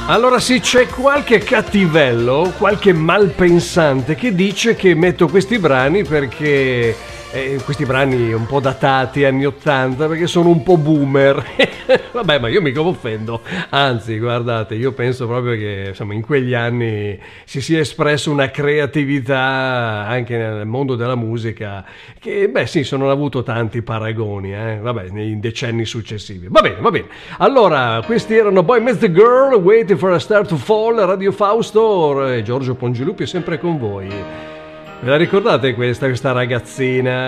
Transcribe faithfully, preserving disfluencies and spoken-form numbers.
Allora sì, c'è qualche cattivello, qualche malpensante che dice che metto questi brani perché eh, questi brani un po' datati, anni ottanta, perché sono un po' boomer. Vabbè, ma io mica offendo, anzi, guardate, io penso proprio che insomma in quegli anni si sia espresso una creatività anche nel mondo della musica che, beh sì, sono avuto tanti paragoni, eh? Vabbè, nei decenni successivi. Va bene, va bene. Allora, questi erano Boy Meets the Girl, Waiting for a Star to Fall, Radio Fausto, e Giorgio Pongilupi è sempre con voi. Ve la ricordate questa, questa ragazzina?